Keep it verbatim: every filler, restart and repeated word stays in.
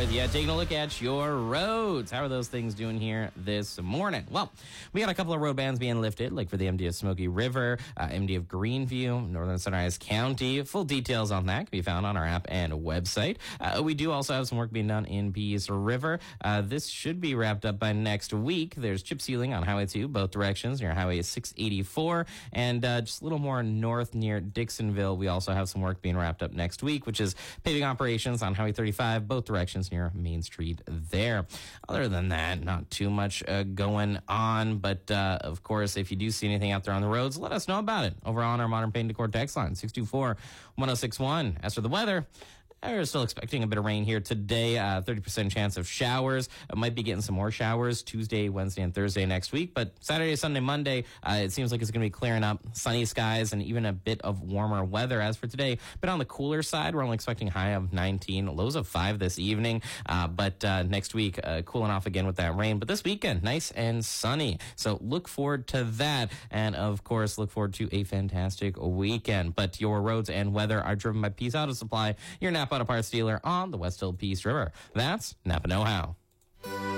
with you, taking a look at your roads. How are those things doing here this morning? Well, we got a couple of road bans being lifted, like for the M D of Smoky River, uh, M D of Greenview, Northern Sunrise County. Full details on that can be found on our app and website. Uh, we do also have some work being done in Peace River. Uh, this should be wrapped up by next week. There's chip sealing on Highway two, both directions, near Highway six eighty-four, and uh, just a little more north near Dixonville. We also have some work being wrapped up next week, which is paving operations on Highway thirty-five, both directions near Main Street there. Other than that, not too much uh, going on, but uh, of course, if you do see anything out there on the roads, let us know about it over on our Modern Paint Decor text line, six two four, one oh six one. As for the weather, we're still expecting a bit of rain here today, uh, thirty percent chance of showers. I might be getting some more showers Tuesday, Wednesday, and Thursday next week. But Saturday, Sunday, Monday, uh, it seems like it's going to be clearing up, sunny skies, and even a bit of warmer weather. As for today, but on the cooler side, we're only expecting high of nineteen, lows of five this evening. Uh, but uh, next week, uh, cooling off again with that rain. But this weekend, nice and sunny. So look forward to that. And, of course, look forward to a fantastic weekend. But your roads and weather are driven by Peace Auto Supply, your Napa Auto Parts dealer on the West Hill Peace River. That's Napa Know How.